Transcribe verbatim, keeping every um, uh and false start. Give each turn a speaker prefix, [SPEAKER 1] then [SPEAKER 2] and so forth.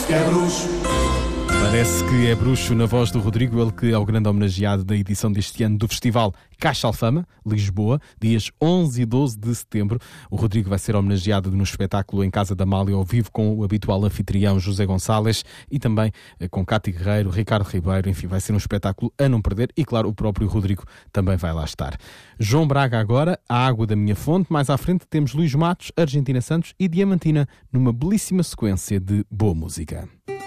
[SPEAKER 1] que é bruxo.
[SPEAKER 2] Parece que é bruxo na voz do Rodrigo, ele que é o grande homenageado da edição deste ano do Festival Caixa Alfama, Lisboa, dias onze e doze de setembro. O Rodrigo vai ser homenageado no espetáculo Em Casa da Amália, ao vivo, com o habitual anfitrião José Gonçalves e também com Cátia Guerreiro, Ricardo Ribeiro. Enfim, vai ser um espetáculo a não perder e, claro, o próprio Rodrigo também vai lá estar. João Braga agora, A Água da Minha Fonte. Mais à frente temos Luís Matos, Argentina Santos e Diamantina, numa belíssima sequência de boa música.